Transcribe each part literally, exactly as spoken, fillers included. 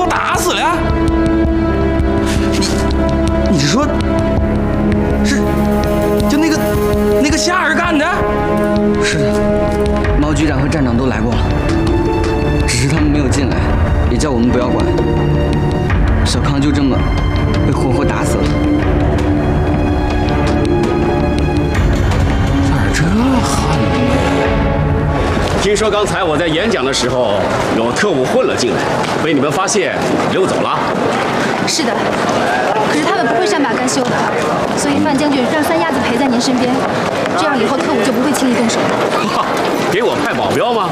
打死了？你你是说，是就那个那个夏儿干的？ 是的，毛局长和站长都来过了，只是他们没有进来，也叫我们不要管。小康就这么被活活打死了。 咋这狠呢？ 听说刚才我在演讲的时候，有特务混了进来，被你们发现溜走了。 是的，可是他们不会善罢甘休的，所以范将军让三鸭子陪在您身边，这样以后特务就不会轻易动手了。 给我派保镖吗？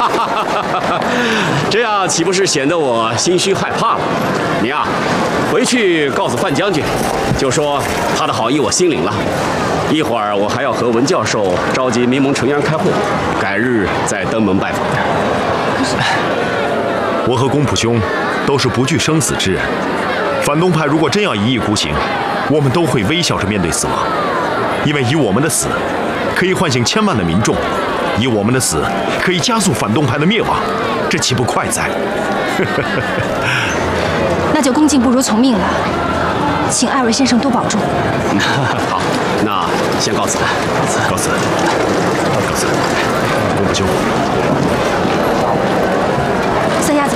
这样岂不是显得我心虚害怕了？你呀、啊，回去告诉范将军，就说他的好意我心领了。一会儿我还要和文教授召集民盟成员开会，改日再登门拜访。 我和公仆兄都是不惧生死之人，反动派如果真要一意孤行，我们都会微笑着面对死亡，因为以我们的死可以唤醒千万的民众，以我们的死可以加速反动派的灭亡，这岂不快哉？ 那就恭敬不如从命了，请艾瑞先生多保重。 好，那先告辞了， 告辞，告辞，公仆兄。 三鸭子，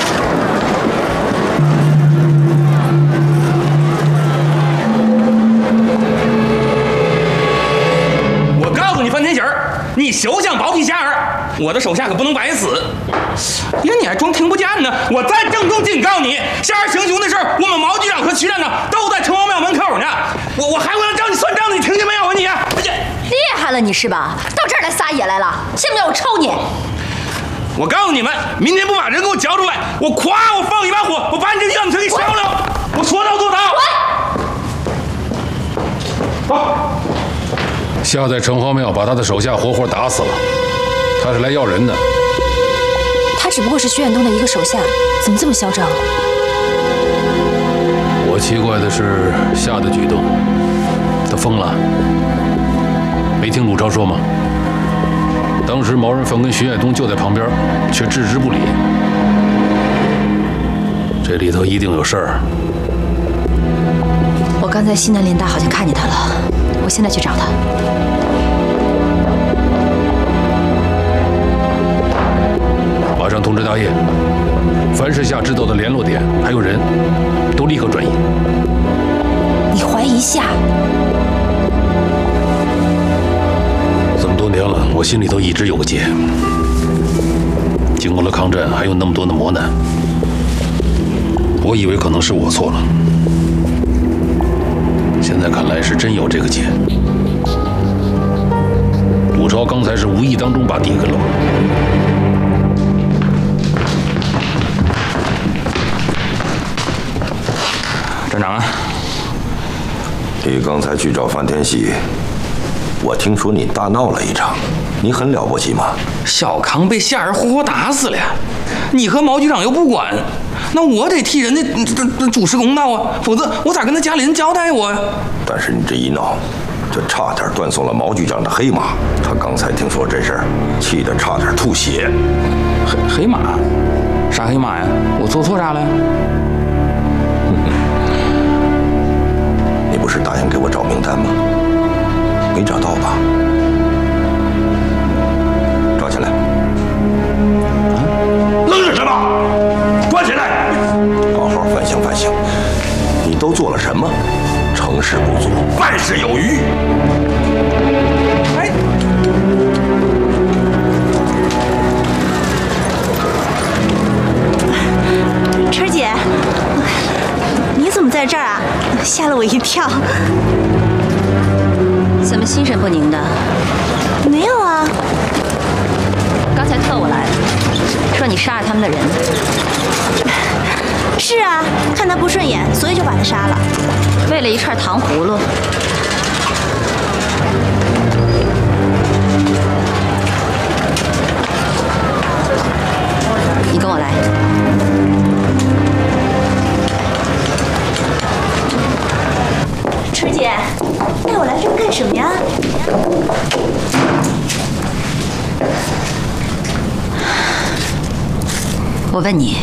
我告诉你范天喜儿，你休想包庇夏儿，我的手下可不能白死。呀，你还装听不见呢！我再郑重警告你，夏儿行凶的事儿，我们毛局长和徐站长都在城隍庙门口呢。我我还会要找你算账的，你听见没有啊你？ 厉害了你是吧？到这儿来撒野来了，信不信我抽你？ 我告诉你们，明天不把人给我交出来，我咵我放一把火，我把你这院子给烧了！我说到做到。 好，夏在城隍庙把他的手下活活打死了，他是来要人的。 他只不过是徐远东的一个手下，怎么这么嚣张？ 我奇怪的是夏的举动，他疯了。没听鲁超说吗？当时毛人凤跟徐远东就在旁边，却置之不理。这里头一定有事儿。 我刚在西南联大好像看见他了，我现在去找他。 马上通知大业，凡是夏知道的联络点还有人，都立刻转移。 你怀疑夏？ 这么多年了，我心里头一直有个结。经过了抗战，还有那么多的磨难，我以为可能是我错了，现在看来是真有这个结。鲁超刚才是无意当中把底给漏了。 站长啊， 你刚才去找范天喜，我听说你大闹了一场，你很了不起吗？ 小康被夏儿活活打死了，你和毛局长又不管，那我得替人家这这主持公道啊，否则我咋跟他家里人交代我呀？ 但是你这一闹，就差点断送了毛局长的黑马。他刚才听说这事儿，气得差点吐血。 黑黑马？啥黑马呀？我做错啥了？ 你不是答应给我找名单吗？没找到吧？抓起来！愣着什么？关起来！好好反省反省，你都做了什么？成事不足，败事有余。 哎， 春儿姐，你怎么在这儿啊？吓了我一跳。 怎么心神不宁的？ 没有啊。 刚才特务来了，说你杀了他们的人。 是啊，看他不顺眼，所以就把他杀了。 为了一串糖葫芦。你跟我来。 春儿姐，带我来这儿干什么呀？ 我问你，